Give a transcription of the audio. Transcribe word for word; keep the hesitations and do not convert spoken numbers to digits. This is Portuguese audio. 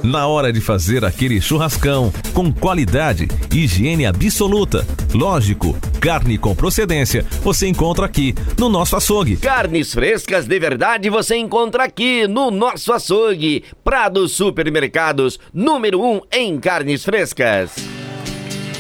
na hora de fazer aquele churrascão, com qualidade e higiene absoluta. Lógico, carne com procedência você encontra aqui no nosso açougue. Carnes frescas de verdade você encontra aqui no nosso açougue. Prado Supermercados, número um em carnes frescas.